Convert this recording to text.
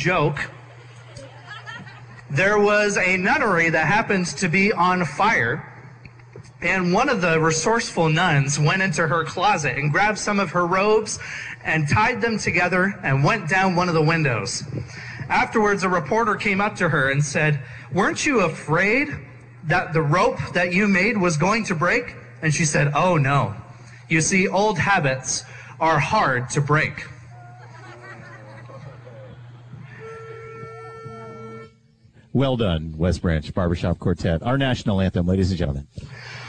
joke, there was a nunnery that happened to be on fire, and one of the resourceful nuns went into her closet and grabbed some of her robes and tied them together and went down one of the windows. Afterwards, a reporter came up to her and said, "Weren't you afraid that the rope that you made was going to break?" And she said, "Oh no. You see, old habits are hard to break." Well done, West Branch Barbershop Quartet. Our national anthem, ladies and gentlemen.